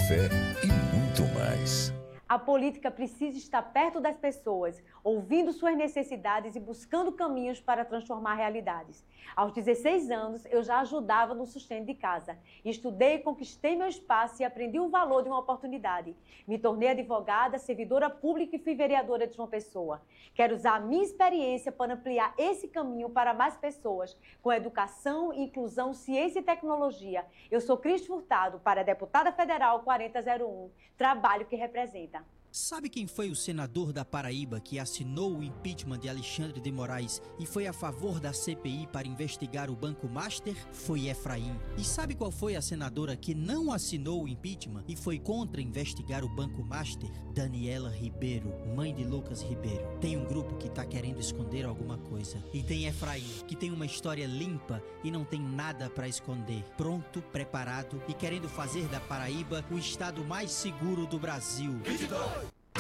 fé e muito mais. A política precisa estar perto das pessoas, ouvindo suas necessidades e buscando caminhos para transformar realidades. Aos 16 anos, eu já ajudava no sustento de casa. Estudei, conquistei meu espaço e aprendi o valor de uma oportunidade. Me tornei advogada, servidora pública e fui vereadora de João Pessoa. Quero usar a minha experiência para ampliar esse caminho para mais pessoas, com educação, inclusão, ciência e tecnologia. Eu sou Cris Furtado, para a deputada federal 4001, trabalho que representa. Sabe quem foi o senador da Paraíba que assinou o impeachment de Alexandre de Moraes e foi a favor da CPI para investigar o Banco Master? Foi Efraim. E sabe qual foi a senadora que não assinou o impeachment e foi contra investigar o Banco Master? Daniela Ribeiro, mãe de Lucas Ribeiro. Tem um grupo que tá querendo esconder alguma coisa. E tem Efraim, que tem uma história limpa e não tem nada para esconder. Pronto, preparado e querendo fazer da Paraíba o estado mais seguro do Brasil. 22.